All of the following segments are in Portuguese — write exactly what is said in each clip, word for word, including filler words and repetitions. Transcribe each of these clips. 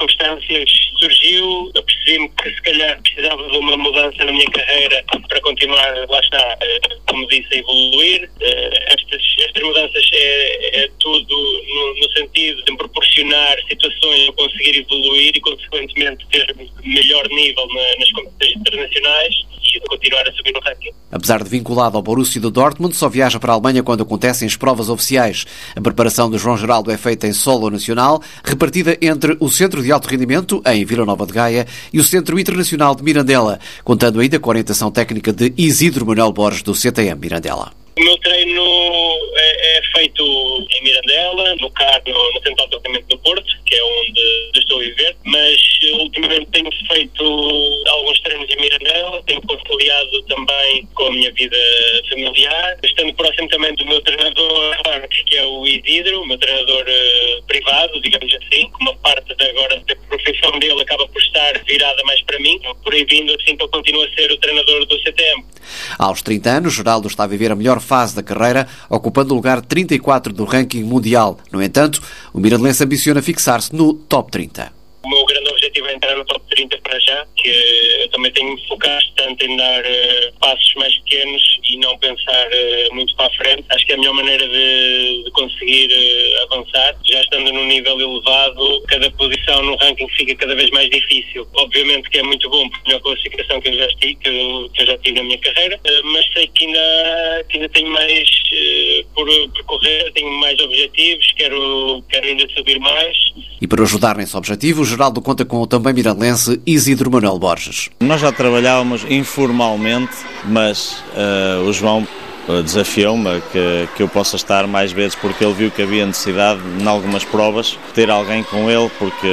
circunstâncias surgiu, eu percebi-me que se calhar precisava de uma mudança na minha carreira para continuar, lá está, como disse, a evoluir. Estas, estas mudanças é, é tudo no, no sentido de me proporcionar situações para conseguir evoluir e, consequentemente, ter melhor nível na, nas competições internacionais e continuar a subir no ranking. Apesar de vinculado ao Borussia de Dortmund, só viaja para a Alemanha quando acontecem as provas oficiais. A preparação do João Geraldo é feita em solo nacional, repartida entre o Centro de Alto Rendimento, em Vila Nova de Gaia, e o Centro Internacional de Mirandela, contando ainda com a orientação técnica de Isidro Manuel Borges, do C T M Mirandela. O meu treino é, é feito em Mirandela, no C A R, no, no Centro de Alto Rendimento do Porto, que é onde estou a viver, mas ultimamente tenho feito alguns treinos em Mirandela, tenho conciliado também com a minha vida familiar, estando próximo também do meu treinador, que é o Isidro, o meu treinador uh, privado, digamos assim, que uma parte de agora da profissão dele acaba por estar virada mais para mim, por aí vindo assim que eu continuo a ser o treinador do C T M. Aos trinta anos, Geraldo está a viver a melhor fase da carreira, ocupando o lugar trinta e quatro do ranking mundial. No entanto, o mirandelense ambiciona fixar-se no top trinta. O meu grande objetivo é entrar no top trinta para já, que eu também tenho me focado bastante em dar uh, passos mais pequenos e não pensar uh, muito para a frente. Acho que é a melhor maneira de, de conseguir uh, avançar. Já estando num nível elevado, cada posição no ranking fica cada vez mais difícil. Obviamente que é muito bom por melhor classificação que eu já tive, que eu, que eu já tive na minha carreira, uh, mas sei que ainda, que ainda tenho mais uh, por percorrer, tenho mais objetivos, quero, quero ainda subir mais. E para ajudar nesse objetivo, o Geraldo conta com o também mirandelense Isidro Manuel Borges. Nós já trabalhávamos informalmente, mas uh, o João desafiou-me que, que eu possa estar mais vezes, porque ele viu que havia necessidade, em algumas provas, ter alguém com ele, porque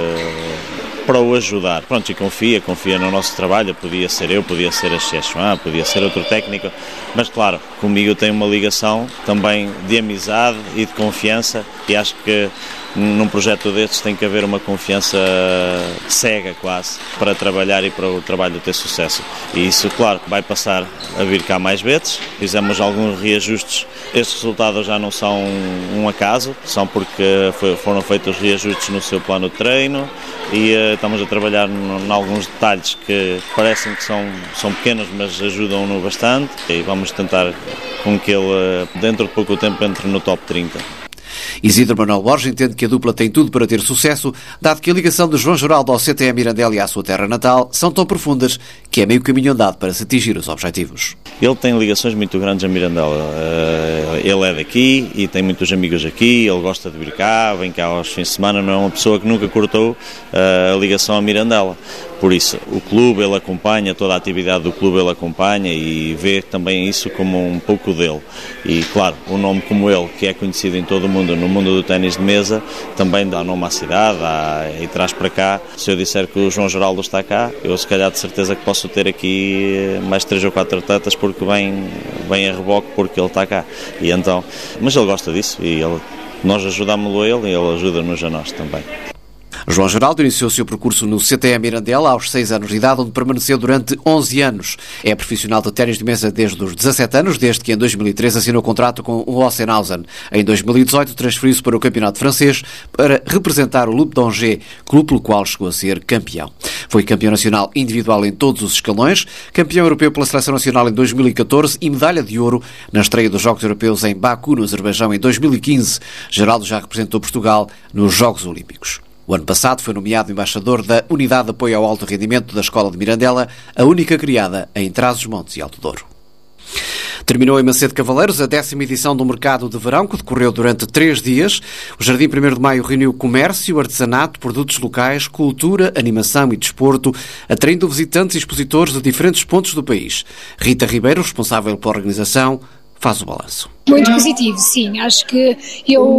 para o ajudar. Pronto, e confia, confia no nosso trabalho, podia ser eu, podia ser a Chechuan, podia ser outro técnico, mas claro, comigo tem uma ligação também de amizade e de confiança, e acho que num projeto destes tem que haver uma confiança cega quase para trabalhar e para o trabalho ter sucesso. E isso, claro, vai passar a vir cá mais vezes. Fizemos alguns reajustes. Estes resultados já não são um acaso, são porque foi, foram feitos reajustes no seu plano de treino e uh, estamos a trabalhar em alguns detalhes que parecem que são, são pequenos, mas ajudam-no bastante, e vamos tentar com que ele, uh, dentro de pouco tempo, entre no top trinta. Isidro Manuel Borges entende que a dupla tem tudo para ter sucesso, dado que a ligação de João Geraldo ao C T M Mirandela e à sua terra natal são tão profundas que é meio caminho andado para se atingir os objetivos. Ele tem ligações muito grandes a Mirandela. Ele é daqui e tem muitos amigos aqui, ele gosta de vir cá, vem cá aos fins de semana, não é uma pessoa que nunca cortou a ligação a Mirandela. Por isso, o clube ele acompanha, toda a atividade do clube ele acompanha e vê também isso como um pouco dele. E claro, um nome como ele, que é conhecido em todo o mundo, no mundo do ténis de mesa, também dá nome à cidade dá, e traz para cá. Se eu disser que o João Geraldo está cá, eu se calhar de certeza que posso ter aqui mais três ou quatro atletas porque vem, vem a reboque porque ele está cá. E então, mas ele gosta disso e ele, nós ajudamos-lo a ele e ele ajuda-nos a nós também. João Geraldo iniciou o seu percurso no C T M Mirandela aos seis anos de idade, onde permaneceu durante onze anos. É profissional de ténis de mesa desde os dezassete anos, desde que em dois mil e três assinou contrato com o Ossenhausen. Em dois mil e dezoito transferiu-se para o campeonato francês para representar o Loup d'Angers, clube pelo qual chegou a ser campeão. Foi campeão nacional individual em todos os escalões, campeão europeu pela Seleção Nacional em dois mil e catorze e medalha de ouro na estreia dos Jogos Europeus em Baku, no Azerbaijão, em dois mil e quinze. Geraldo já representou Portugal nos Jogos Olímpicos. O ano passado foi nomeado embaixador da Unidade de Apoio ao Alto Rendimento da Escola de Mirandela, a única criada em Trás-os-Montes e Alto Douro. Terminou em Macedo Cavaleiros a décima edição do Mercado de Verão, que decorreu durante três dias. O Jardim primeiro de Maio reuniu comércio, artesanato, produtos locais, cultura, animação e desporto, atraindo visitantes e expositores de diferentes pontos do país. Rita Ribeiro, responsável pela organização, faz o balanço. Muito positivo, sim. Acho que eu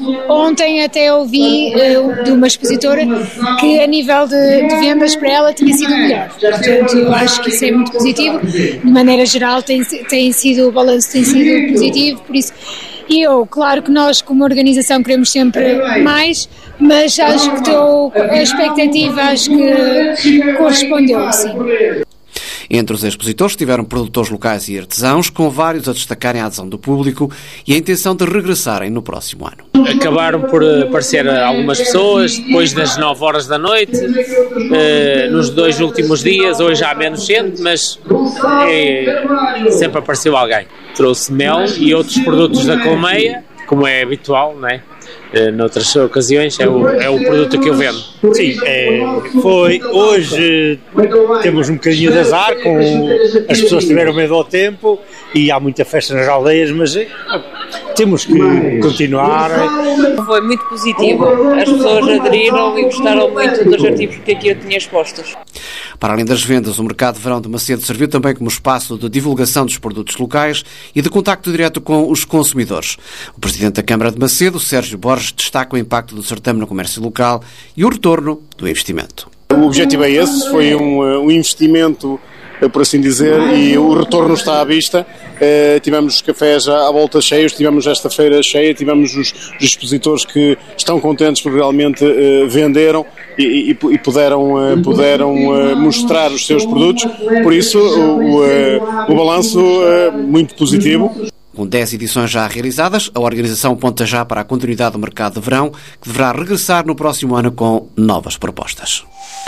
ontem até ouvi uh, de uma expositora que a nível de, de vendas para ela tinha sido melhor. Portanto, eu acho que isso é muito positivo. De maneira geral tem, tem sido, o balanço tem sido positivo, por isso eu, claro que nós como organização queremos sempre mais, mas acho que estou, a expectativa acho que correspondeu, sim. Entre os expositores estiveram produtores locais e artesãos, com vários a destacarem a adesão do público e a intenção de regressarem no próximo ano. Acabaram por aparecer algumas pessoas depois das nove horas da noite, eh, nos dois últimos dias, hoje há menos gente, mas eh, sempre apareceu alguém. Trouxe mel e outros produtos da colmeia, como é habitual, não é? Noutras ocasiões é o, é o produto que eu vendo. Sim, é, foi, hoje temos um bocadinho de azar, com, as pessoas tiveram medo ao tempo e há muita festa nas aldeias, mas é, temos que continuar. Foi muito positivo, as pessoas aderiram e gostaram muito dos artigos que aqui eu tinha expostos. Para além das vendas, o Mercado de Verão de Macedo serviu também como espaço de divulgação dos produtos locais e de contacto direto com os consumidores. O Presidente da Câmara de Macedo, Sérgio Borges, destaca o impacto do certame no comércio local e o retorno do investimento. O objetivo é esse, foi um, um investimento, por assim dizer, e o retorno está à vista. Uh, tivemos os cafés à volta cheios, tivemos esta feira cheia, tivemos os, os expositores que estão contentes porque realmente uh, venderam e, e, e puderam, uh, puderam uh, mostrar os seus produtos, por isso o, o, uh, o balanço uh, muito positivo. Com dez edições já realizadas, a organização aponta já para a continuidade do mercado de verão, que deverá regressar no próximo ano com novas propostas.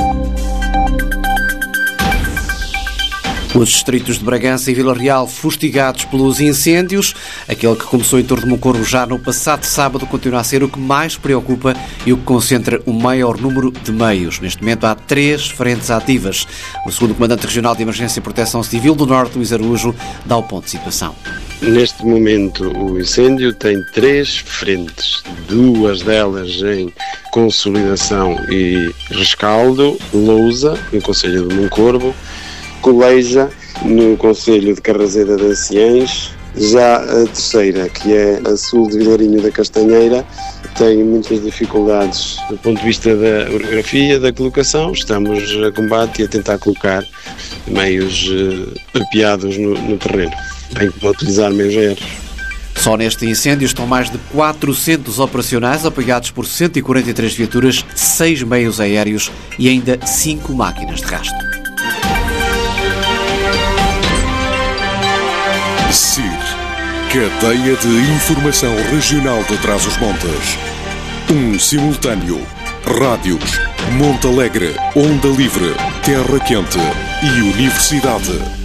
Os distritos de Bragança e Vila Real fustigados pelos incêndios. Aquele que começou em Torre de Moncorvo já no passado sábado continua a ser o que mais preocupa e o que concentra o maior número de meios. Neste momento há três frentes ativas. O segundo Comandante Regional de Emergência e Proteção Civil do Norte, Luís Araújo, dá o ponto de situação. Neste momento o incêndio tem três frentes, duas delas em consolidação e rescaldo, Lousa, no concelho de Moncorvo, Coleja, no concelho de Carraseda de Anciães. Já a terceira, que é a sul de Vilarinho da Castanheira, tem muitas dificuldades do ponto de vista da orografia, da colocação. Estamos a combate e a tentar colocar meios uh, apiados no, no terreno, bem como utilizar meios aéreos. Só neste incêndio estão mais de quatrocentos operacionais, apoiados por cento e quarenta e três viaturas, seis meios aéreos e ainda cinco máquinas de rastro. S I R, Cadeia de Informação Regional de Trás-os-Montes. Um simultâneo. Rádios, Monte Alegre, Onda Livre, Terra Quente e Universidade.